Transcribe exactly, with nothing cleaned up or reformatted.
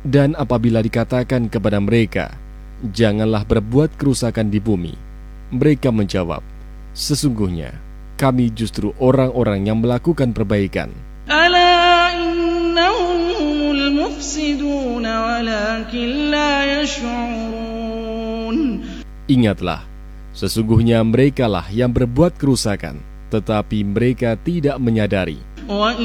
Dan apabila dikatakan kepada mereka, janganlah berbuat kerusakan di bumi, mereka menjawab, sesungguhnya kami justru orang-orang yang melakukan perbaikan. Ala innahum humul mufsidun walakin la yash'urun. Ingatlah, sesungguhnya merekalah yang berbuat kerusakan, tetapi mereka tidak menyadari.